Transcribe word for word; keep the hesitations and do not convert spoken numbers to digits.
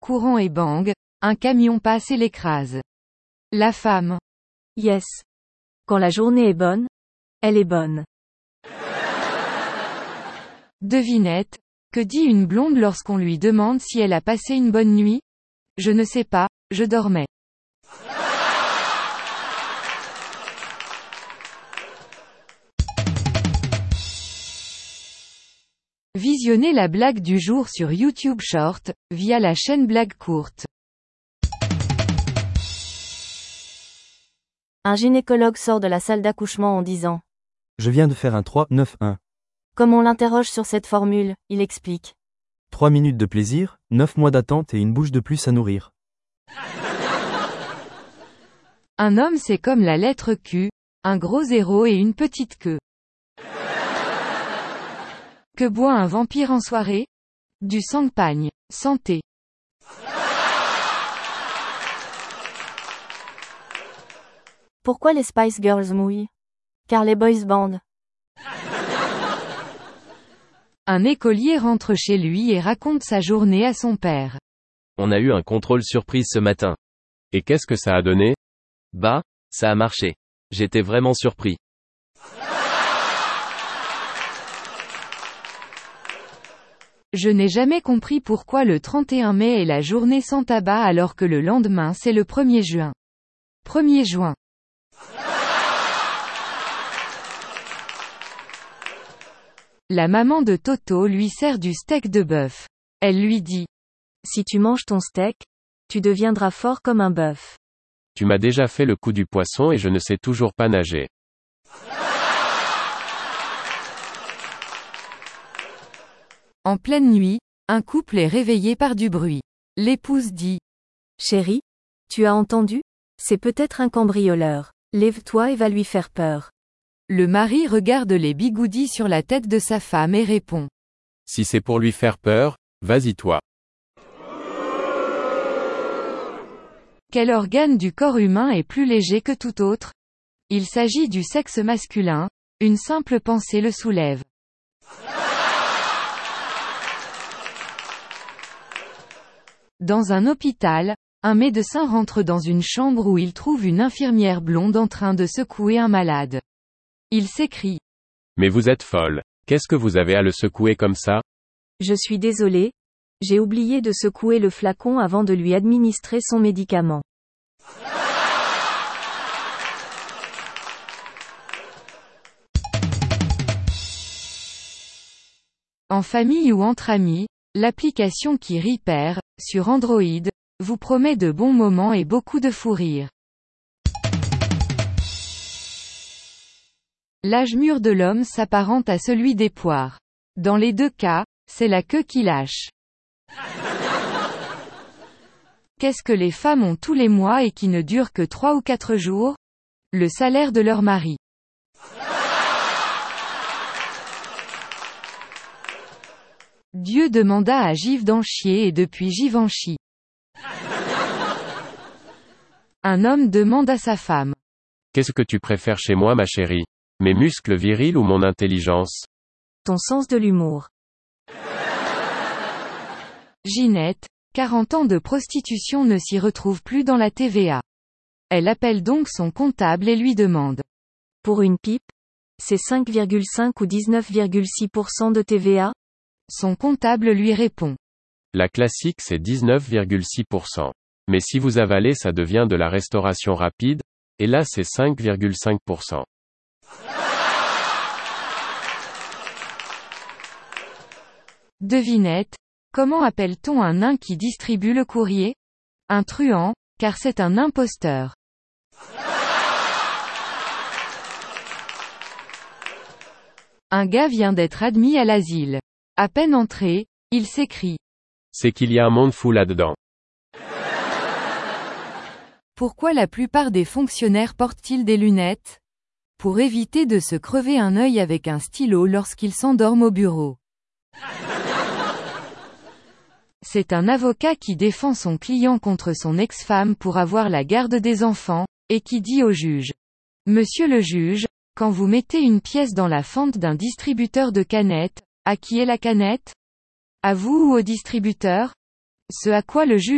courant et bang, un camion passe et l'écrase. La femme. Yes. Quand la journée est bonne, elle est bonne. Devinette. Que dit une blonde lorsqu'on lui demande si elle a passé une bonne nuit? Je ne sais pas, je dormais. Visionnez la blague du jour sur YouTube Short, via la chaîne Blague Courte. Un gynécologue sort de la salle d'accouchement en disant « Je viens de faire un trois neuf un. Comme on l'interroge sur cette formule, il explique. trois minutes de plaisir, neuf mois d'attente et une bouche de plus à nourrir. Un homme c'est comme la lettre Q, un gros zéro et une petite queue. Que boit un vampire en soirée? Du champagne. Santé. Pourquoi les Spice Girls mouillent? Car les boys bandent. Un écolier rentre chez lui et raconte sa journée à son père. On a eu un contrôle surprise ce matin. Et qu'est-ce que ça a donné? Bah, ça a marché. J'étais vraiment surpris. Je n'ai jamais compris pourquoi le trente et un mai est la journée sans tabac alors que le lendemain c'est le premier juin. premier juin. La maman de Toto lui sert du steak de bœuf. Elle lui dit: Si tu manges ton steak, tu deviendras fort comme un bœuf. Tu m'as déjà fait le coup du poisson et je ne sais toujours pas nager. En pleine nuit, un couple est réveillé par du bruit. L'épouse dit: Chérie, tu as entendu? C'est peut-être un cambrioleur. Lève-toi et va lui faire peur. Le mari regarde les bigoudis sur la tête de sa femme et répond: Si c'est pour lui faire peur, vas-y toi. Quel organe du corps humain est plus léger que tout autre? Il s'agit du sexe masculin, une simple pensée le soulève. Dans un hôpital, un médecin rentre dans une chambre où il trouve une infirmière blonde en train de secouer un malade. Il s'écrie: Mais vous êtes folle. Qu'est-ce que vous avez à le secouer comme ça? Je suis désolé. J'ai oublié de secouer le flacon avant de lui administrer son médicament. En famille ou entre amis, l'application qui Repair, sur Android, vous promet de bons moments et beaucoup de fou rire. L'âge mûr de l'homme s'apparente à celui des poires. Dans les deux cas, c'est la queue qui lâche. Qu'est-ce que les femmes ont tous les mois et qui ne dure que trois ou quatre jours? Le salaire de leur mari. Dieu demanda à Givenchy et depuis Givenchy. Un homme demande à sa femme: Qu'est-ce que tu préfères chez moi ma chérie? Mes muscles virils ou mon intelligence? Ton sens de l'humour. Ginette, quarante ans de prostitution ne s'y retrouve plus dans la T V A. Elle appelle donc son comptable et lui demande: Pour une pipe, c'est cinq virgule cinq ou dix-neuf virgule six pour cent de T V A? Son comptable lui répond: La classique c'est dix-neuf virgule six pour cent. Mais si vous avalez ça devient de la restauration rapide, et là c'est cinq virgule cinq pour cent. Devinette, comment appelle-t-on un nain qui distribue le courrier? Un truand, car c'est un imposteur. Un gars vient d'être admis à l'asile. À peine entré, il s'écrie: C'est qu'il y a un monde fou là-dedans. Pourquoi la plupart des fonctionnaires portent-ils des lunettes? Pour éviter de se crever un œil avec un stylo lorsqu'ils s'endorment au bureau. C'est un avocat qui défend son client contre son ex-femme pour avoir la garde des enfants, et qui dit au juge: Monsieur le juge, quand vous mettez une pièce dans la fente d'un distributeur de canettes, à qui est la canette? À vous ou au distributeur? Ce à quoi le juge